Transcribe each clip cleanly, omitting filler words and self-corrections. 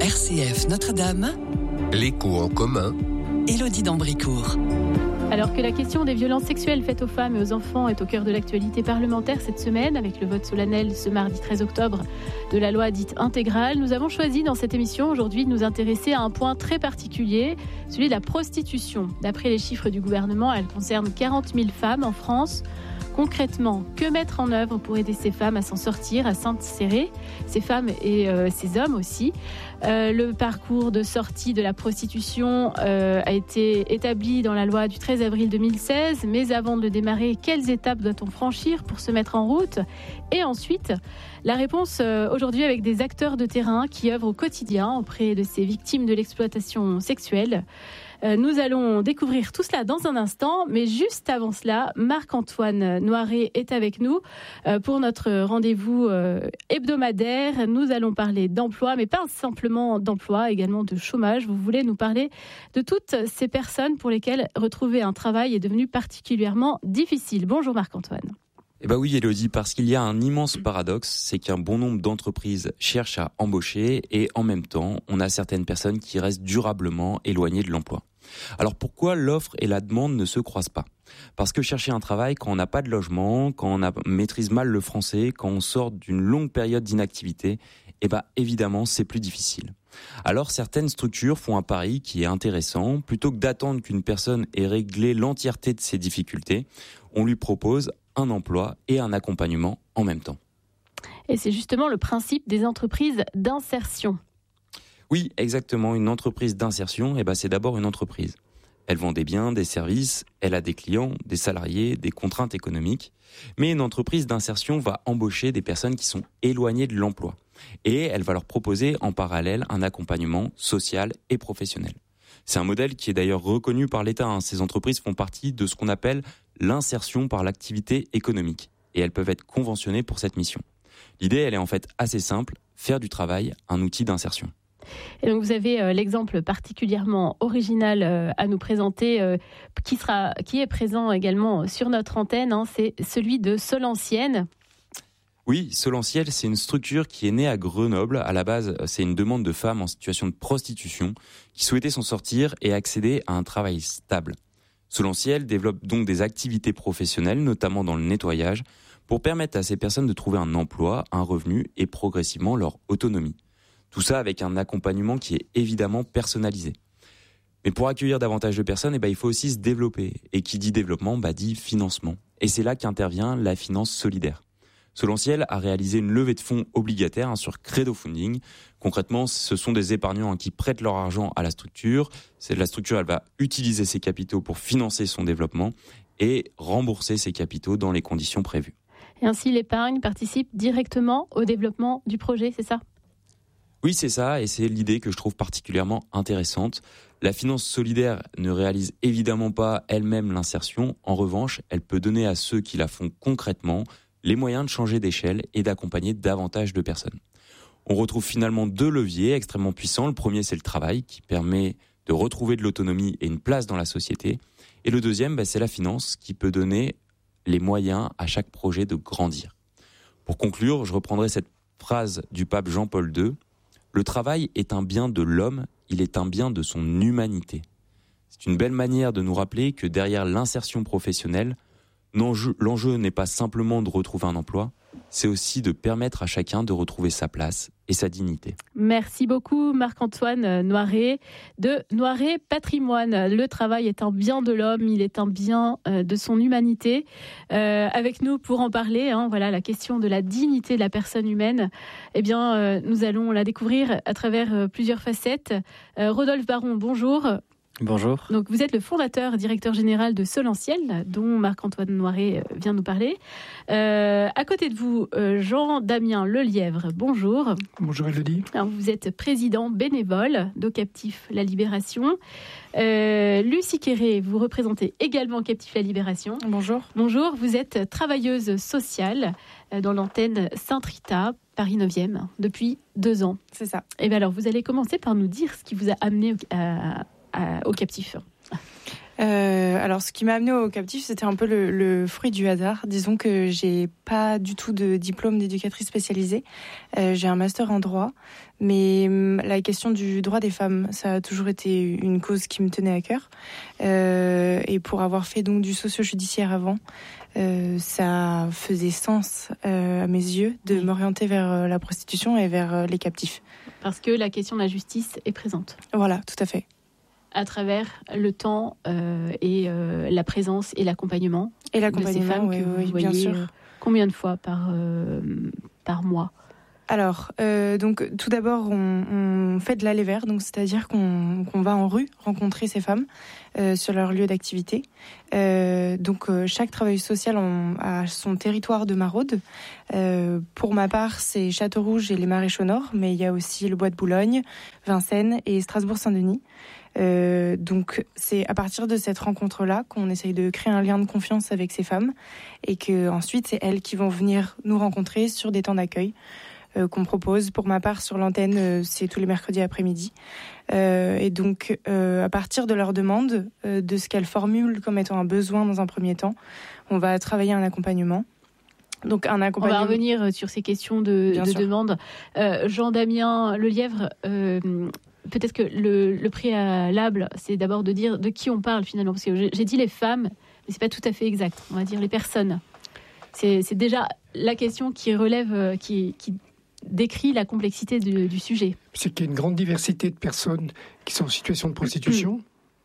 RCF Notre-Dame, L'écho en commun, Élodie d'Ambricourt. Alors que la question des violences sexuelles faites aux femmes et aux enfants est au cœur de l'actualité parlementaire cette semaine, avec le vote solennel ce mardi 13 octobre de la loi dite intégrale, nous avons choisi dans cette émission aujourd'hui de nous intéresser à un point très particulier, celui de la prostitution. D'après les chiffres du gouvernement, elle concerne 40 000 femmes en France. Concrètement, que mettre en œuvre pour aider ces femmes à s'en sortir, à s'insérer, ces femmes et ces hommes aussi. Le parcours de sortie de la prostitution a été établi dans la loi du 13 avril 2016, mais avant de le démarrer, quelles étapes doit-on franchir pour se mettre en route ? Et ensuite, la réponse aujourd'hui avec des acteurs de terrain qui œuvrent au quotidien auprès de ces victimes de l'exploitation sexuelle. Nous allons découvrir tout cela dans un instant, mais juste avant cela, Marc-Antoine Noiret est avec nous pour notre rendez-vous hebdomadaire. Nous allons parler d'emploi, mais pas simplement d'emploi, également de chômage. Vous voulez nous parler de toutes ces personnes pour lesquelles retrouver un travail est devenu particulièrement difficile. Bonjour Marc-Antoine. Eh bien oui Élodie, parce qu'il y a un immense paradoxe, c'est qu'un bon nombre d'entreprises cherchent à embaucher et en même temps, on a certaines personnes qui restent durablement éloignées de l'emploi. Alors pourquoi l'offre et la demande ne se croisent pas ? Parce que chercher un travail quand on n'a pas de logement, quand on maîtrise mal le français, quand on sort d'une longue période d'inactivité, évidemment c'est plus difficile. Alors certaines structures font un pari qui est intéressant, plutôt que d'attendre qu'une personne ait réglé l'entièreté de ses difficultés, on lui propose un emploi et un accompagnement en même temps. Et c'est justement le principe des entreprises d'insertion. Oui, exactement. Une entreprise d'insertion, c'est d'abord une entreprise. Elle vend des biens, des services, elle a des clients, des salariés, des contraintes économiques. Mais une entreprise d'insertion va embaucher des personnes qui sont éloignées de l'emploi. Et elle va leur proposer en parallèle un accompagnement social et professionnel. C'est un modèle qui est d'ailleurs reconnu par l'État. Ces entreprises font partie de ce qu'on appelle l'insertion par l'activité économique. Et elles peuvent être conventionnées pour cette mission. L'idée, elle est en fait assez simple, faire du travail un outil d'insertion. Et donc vous avez l'exemple particulièrement original à nous présenter, qui est présent également sur notre antenne, c'est celui de Solancienne. Oui, Solancienne, c'est une structure qui est née à Grenoble. À la base, c'est une demande de femmes en situation de prostitution qui souhaitaient s'en sortir et accéder à un travail stable. Solancienne développe donc des activités professionnelles, notamment dans le nettoyage, pour permettre à ces personnes de trouver un emploi, un revenu et progressivement leur autonomie. Tout ça avec un accompagnement qui est évidemment personnalisé. Mais pour accueillir davantage de personnes, il faut aussi se développer. Et qui dit développement, dit financement. Et c'est là qu'intervient la finance solidaire. Solancienne a réalisé une levée de fonds obligataire sur Credo Funding. Concrètement, ce sont des épargnants qui prêtent leur argent à la structure. La structure, elle va utiliser ses capitaux pour financer son développement et rembourser ses capitaux dans les conditions prévues. Et ainsi, l'épargne participe directement au développement du projet, c'est ça ? Oui, c'est ça, et c'est l'idée que je trouve particulièrement intéressante. La finance solidaire ne réalise évidemment pas elle-même l'insertion. En revanche, elle peut donner à ceux qui la font concrètement les moyens de changer d'échelle et d'accompagner davantage de personnes. On retrouve finalement deux leviers extrêmement puissants. Le premier, c'est le travail, qui permet de retrouver de l'autonomie et une place dans la société. Et le deuxième, c'est la finance, qui peut donner les moyens à chaque projet de grandir. Pour conclure, je reprendrai cette phrase du pape Jean-Paul II. Le travail est un bien de l'homme, il est un bien de son humanité. C'est une belle manière de nous rappeler que derrière l'insertion professionnelle, l'enjeu n'est pas simplement de retrouver un emploi, c'est aussi de permettre à chacun de retrouver sa place et sa dignité. Merci beaucoup Marc-Antoine Noiret de Noiret Patrimoine. Le travail est un bien de l'homme, il est un bien de son humanité. Avec nous pour en parler, la question de la dignité de la personne humaine, nous allons la découvrir à travers plusieurs facettes. Rodolphe Baron, bonjour. Bonjour. Donc vous êtes le fondateur et directeur général de Solancienne, dont Marc-Antoine Noiret vient nous parler. À côté de vous, Jean-Damien Lelièvre, bonjour. Bonjour Élodie. Alors, vous êtes président bénévole d'O-Captif La Libération. Lucie Quéré, vous représentez également Captif La Libération. Bonjour. Bonjour, vous êtes travailleuse sociale dans l'antenne Saint-Rita, Paris 9e, depuis 2 ans. C'est ça. Et bien alors, vous allez commencer par nous dire ce qui vous a amené au Captif. Alors, ce qui m'a amenée au captif, c'était un peu le fruit du hasard. Disons que j'ai pas du tout de diplôme d'éducatrice spécialisée. J'ai un master en droit, mais la question du droit des femmes, ça a toujours été une cause qui me tenait à cœur. Et pour avoir fait donc du socio-judiciaire avant, ça faisait sens à mes yeux de m'orienter vers la prostitution et vers les captifs. Parce que la question de la justice est présente. Voilà, tout à fait. À travers le temps et la présence et l'accompagnement, et l'accompagnement de ces femmes oui, que vous oui, voyez bien sûr. Combien de fois par mois? Alors, donc tout d'abord, on fait de l'aller vers, donc c'est-à-dire qu'on va en rue rencontrer ces femmes sur leur lieu d'activité. Donc chaque travailleuse sociale a son territoire de maraude. Pour ma part, c'est Châteaurouge et les Maréchaux Nord, mais il y a aussi le Bois de Boulogne, Vincennes et Strasbourg-Saint-Denis. Donc c'est à partir de cette rencontre-là qu'on essaye de créer un lien de confiance avec ces femmes et que ensuite c'est elles qui vont venir nous rencontrer sur des temps d'accueil qu'on propose. Pour ma part, sur l'antenne, c'est tous les mercredis après-midi. Et donc, à partir de leur demande, de ce qu'elles formulent comme étant un besoin dans un premier temps, on va travailler un accompagnement. Donc, un accompagnement. On va revenir sur ces questions de demande. Jean-Damien Lelièvre, peut-être que le préalable, c'est d'abord de dire de qui on parle finalement. Parce que j'ai dit les femmes, mais c'est pas tout à fait exact. On va dire les personnes. C'est déjà la question qui relève, qui décrit la complexité du sujet. C'est qu'il y a une grande diversité de personnes qui sont en situation de prostitution.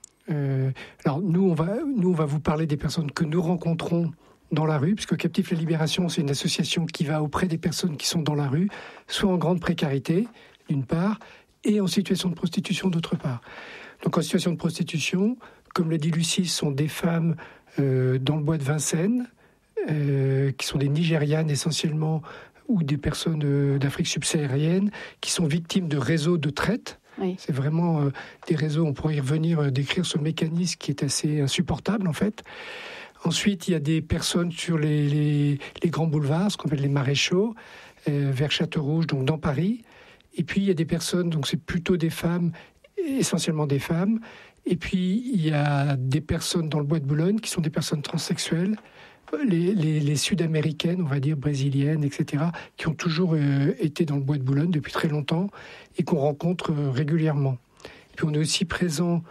Alors nous, on va vous parler des personnes que nous rencontrons dans la rue, puisque Captif la Libération, c'est une association qui va auprès des personnes qui sont dans la rue, soit en grande précarité, d'une part, et en situation de prostitution, d'autre part. Donc en situation de prostitution, comme l'a dit Lucie, ce sont des femmes dans le bois de Vincennes, qui sont des Nigérianes essentiellement, ou des personnes d'Afrique subsaharienne qui sont victimes de réseaux de traite. Oui. C'est vraiment des réseaux, on pourrait y revenir, décrire ce mécanisme qui est assez insupportable en fait. Ensuite, il y a des personnes sur les grands boulevards, ce qu'on appelle les maréchaux, vers Châteaurouge, donc dans Paris. Et puis, il y a des personnes, donc c'est plutôt des femmes, essentiellement des femmes. Et puis, il y a des personnes dans le Bois de Boulogne qui sont des personnes transsexuelles, les Sud-américaines, on va dire brésiliennes, etc., qui ont toujours été dans le Bois de Boulogne depuis très longtemps et qu'on rencontre régulièrement. Et puis on est aussi présent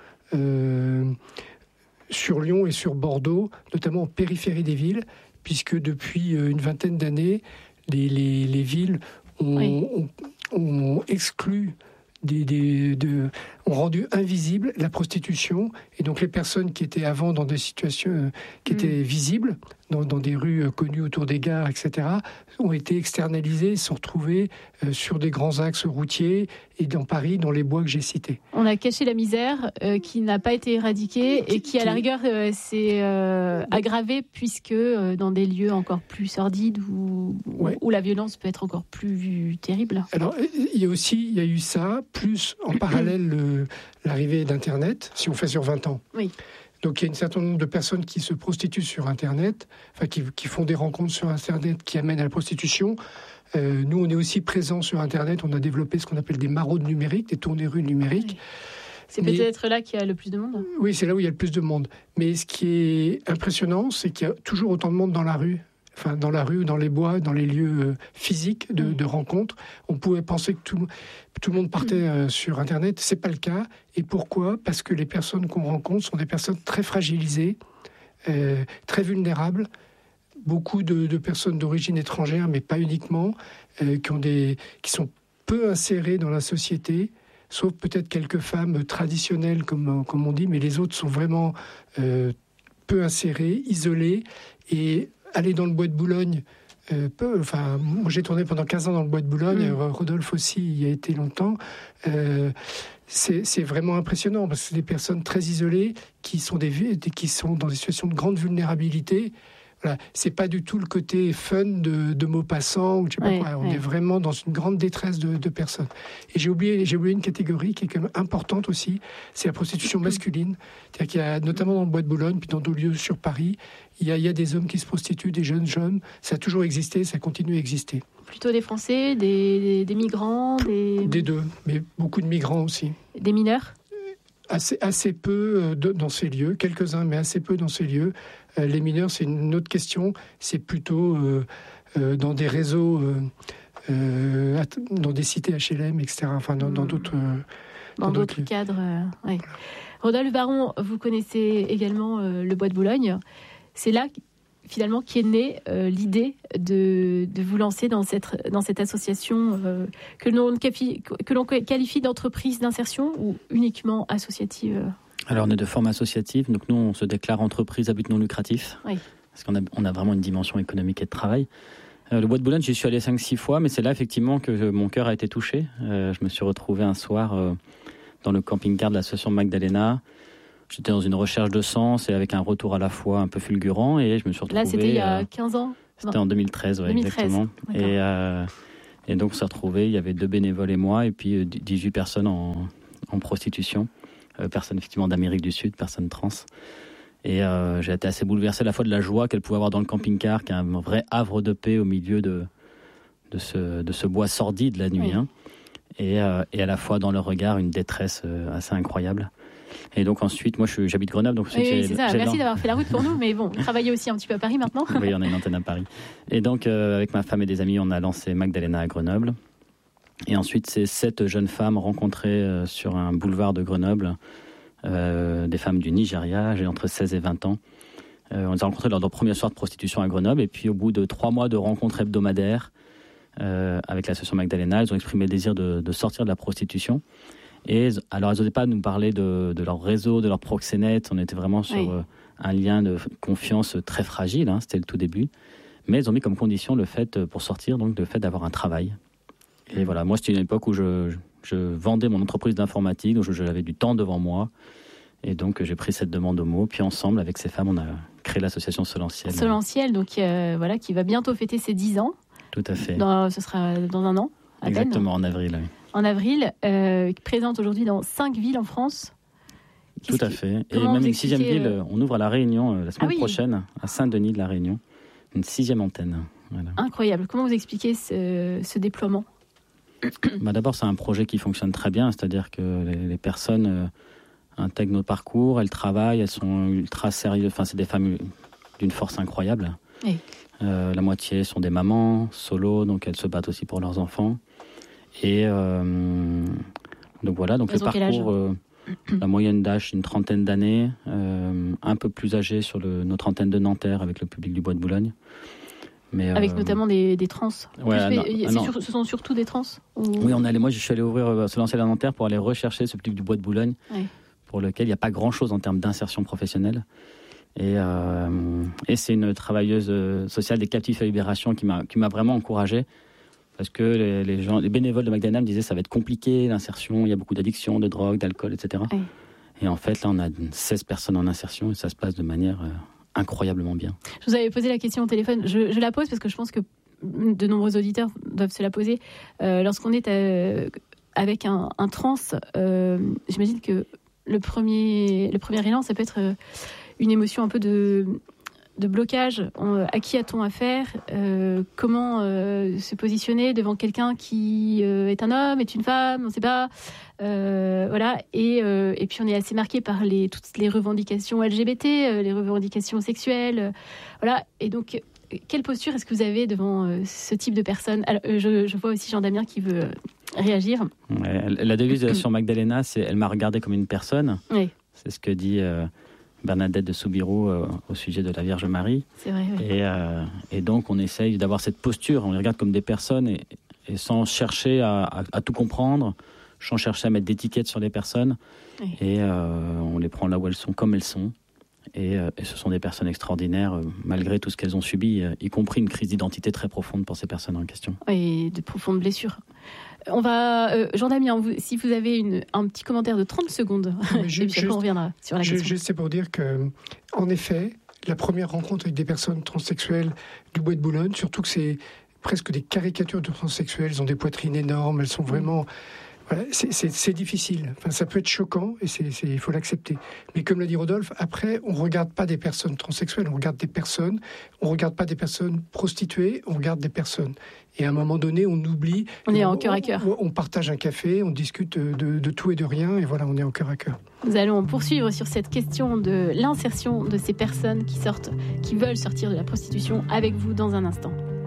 sur Lyon et sur Bordeaux, notamment en périphérie des villes, puisque depuis une vingtaine d'années, les villes ont exclu ont rendu invisible la prostitution, et donc les personnes qui étaient avant dans des situations qui étaient visibles, dans des rues connues autour des gares, etc., ont été externalisées, sont retrouvées sur des grands axes routiers et dans Paris, dans les bois que j'ai cités. On a caché la misère qui n'a pas été éradiquée et qui, à la rigueur, s'est aggravée puisque dans des lieux encore plus sordides où la violence peut être encore plus terrible. Alors, il y a eu ça, plus en parallèle l'arrivée d'Internet, si on fait sur 20 ans. Oui. Donc il y a un certain nombre de personnes qui se prostituent sur Internet, enfin qui font des rencontres sur Internet qui amènent à la prostitution. Nous, on est aussi présents sur Internet. On a développé ce qu'on appelle des maraudes numériques, des tournées-rues numériques. Oui. C'est peut-être là qu'il y a le plus de monde. Oui, c'est là où il y a le plus de monde. Mais ce qui est impressionnant, c'est qu'il y a toujours autant de monde dans la rue. Enfin, dans la rue, dans les bois, dans les lieux physiques de rencontres. On pouvait penser que tout le monde partait sur Internet. C'est pas le cas. Et pourquoi ? Parce que les personnes qu'on rencontre sont des personnes très fragilisées, très vulnérables. Beaucoup de personnes d'origine étrangère, mais pas uniquement, qui sont peu insérées dans la société, sauf peut-être quelques femmes traditionnelles, comme on dit, mais les autres sont vraiment peu insérées, isolées. Et aller dans le Bois de Boulogne, moi j'ai tourné pendant 15 ans dans le Bois de Boulogne, Rodolphe aussi y a été longtemps, c'est vraiment impressionnant, parce que c'est des personnes très isolées qui sont dans des situations de grande vulnérabilité. Voilà. C'est pas du tout le côté fun de Maupassant ou je sais pas quoi. On est vraiment dans une grande détresse de personnes. Et j'ai oublié une catégorie qui est quand même importante aussi, c'est la prostitution masculine. C'est-à-dire qu'il y a, notamment dans le Bois de Boulogne, puis dans d'autres lieux sur Paris, il y a des hommes qui se prostituent, des jeunes hommes. Ça a toujours existé, ça continue à exister. Plutôt des Français, des migrants, Des deux, mais beaucoup de migrants aussi. Des mineurs ? Assez peu dans ces lieux, quelques-uns, mais assez peu dans ces lieux. Les mineurs, c'est une autre question. C'est plutôt dans des réseaux, dans des cités HLM, etc. Enfin, dans d'autres... dans d'autres cadres. Ouais. Rodolphe Baron, vous connaissez également le Bois de Boulogne. C'est là, finalement, qu'est née l'idée de vous lancer dans cette association que l'on qualifie d'entreprise d'insertion ou uniquement associative. Alors, on est de forme associative. Donc, nous, on se déclare entreprise à but non lucratif. Oui. Parce qu'on a vraiment une dimension économique et de travail. Le Bois de Boulogne, j'y suis allé 5-6 fois, mais c'est là, effectivement, que mon cœur a été touché. Je me suis retrouvé un soir dans le camping-car de l'association Magdalena. J'étais dans une recherche de sens et avec un retour à la fois un peu fulgurant. Et je me suis retrouvé... Là, c'était il y a 15 ans. C'était en 2013, ouais, exactement. Et donc, on s'est retrouvés. Il y avait 2 bénévoles et moi, et puis 18 personnes en prostitution. Personnes, effectivement, d'Amérique du Sud, personnes trans. Et j'ai été assez bouleversé à la fois de la joie qu'elle pouvait avoir dans le camping-car, qui est un vrai havre de paix au milieu de ce bois sordide la nuit. Oui. Hein. Et à la fois dans leur regard, une détresse assez incroyable. Et donc ensuite, moi j'habite Grenoble. Donc oui, c'est ça. Merci d'avoir fait la route pour nous. Mais bon, vous travaillez aussi un petit peu à Paris maintenant. Oui, on a une antenne à Paris. Et donc avec ma femme et des amis, on a lancé Magdalena à Grenoble. Et ensuite, c'est 7 jeunes femmes rencontrées sur un boulevard de Grenoble. Des femmes du Nigeria, j'ai entre 16 et 20 ans. On les a rencontrées lors de leur premier soir de prostitution à Grenoble. Et puis au bout de 3 mois de rencontres hebdomadaires avec l'association Magdalena, elles ont exprimé le désir de sortir de la prostitution. Et alors, elles n'osaient pas nous parler de leur réseau, de leur proxénète. On était vraiment sur un lien de confiance très fragile. Hein, c'était le tout début. Mais elles ont mis comme condition le fait, pour sortir, donc le fait d'avoir un travail. Et voilà, moi, c'était une époque où je vendais mon entreprise d'informatique, donc j'avais du temps devant moi. Et donc, j'ai pris cette demande au mot. Puis ensemble, avec ces femmes, on a créé l'association Solentiel. Solentiel, donc voilà, qui va bientôt fêter ses 10 ans. Tout à fait. Ce sera dans un an, à Exactement, peine. En avril. Oui. En avril, présente aujourd'hui dans 5 villes en France. Tout à fait. Et même une 6e ville, on ouvre à La Réunion la semaine prochaine, à Saint-Denis de La Réunion. Une 6e antenne. Voilà. Incroyable. Comment vous expliquez ce déploiement ? D'abord, c'est un projet qui fonctionne très bien, c'est-à-dire que les personnes intègrent notre parcours, elles travaillent, elles sont ultra sérieuses. Enfin, c'est des femmes d'une force incroyable. Oui. La moitié sont des mamans, solo, donc elles se battent aussi pour leurs enfants. Et donc voilà, donc le parcours, la moyenne d'âge, une 30aine d'années, un peu plus âgée sur notre antenne de Nanterre avec le public du Bois de Boulogne. Mais avec notamment des trans. Ouais, ce sont surtout des trans ou... Oui, moi je suis allé se lancer à Nanterre pour aller rechercher ce public du Bois de Boulogne, pour lequel il n'y a pas grand-chose en termes d'insertion professionnelle. Et c'est une travailleuse sociale des captifs à libération qui m'a vraiment encouragé. Parce que les bénévoles de Magdalena me disaient ça va être compliqué, l'insertion, il y a beaucoup d'addictions, de drogue, d'alcool, etc. Oui. Et en fait, là, on a 16 personnes en insertion et ça se passe de manière incroyablement bien. Je vous avais posé la question au téléphone, je la pose parce que je pense que de nombreux auditeurs doivent se la poser. Lorsqu'on est avec un trans, j'imagine que le premier élan, ça peut être une émotion un peu de blocage. À qui a-t-on affaire ? Comment se positionner devant quelqu'un qui est un homme, est une femme, on ne sait pas. Voilà. Et puis on est assez marqué par toutes les revendications LGBT, les revendications sexuelles. Voilà. Et donc, quelle posture est-ce que vous avez devant ce type de personnes ? Alors, je vois aussi Jean-Damien qui veut réagir. Ouais, la devise de l'association Magdalena, c'est « Elle m'a regardé comme une personne ». Oui. C'est ce que dit... Bernadette de Soubirous au sujet de la Vierge Marie. C'est vrai, oui. Et donc, on essaye d'avoir cette posture. On les regarde comme des personnes et sans chercher à tout comprendre, sans chercher à mettre d'étiquettes sur les personnes. Oui. Et on les prend là où elles sont, comme elles sont. Et ce sont des personnes extraordinaires, malgré tout ce qu'elles ont subi, y compris une crise d'identité très profonde pour ces personnes en question. Et de profondes blessures. On va, Jean-Damien, si vous avez un petit commentaire de 30 secondes, et puis on reviendra sur la question. C'est pour dire que, en effet, la première rencontre avec des personnes transsexuelles du Bois de Boulogne, surtout que c'est presque des caricatures de transsexuels, elles ont des poitrines énormes, elles sont vraiment... Voilà, c'est difficile. Enfin, ça peut être choquant et il faut l'accepter. Mais comme l'a dit Rodolphe, après, on ne regarde pas des personnes transsexuelles, on regarde des personnes. On ne regarde pas des personnes prostituées, on regarde des personnes. Et à un moment donné, on oublie. On est en cœur à cœur. On partage un café, on discute de tout et de rien, et voilà, on est en cœur à cœur. Nous allons poursuivre sur cette question de l'insertion de ces personnes qui veulent sortir de la prostitution avec vous dans un instant.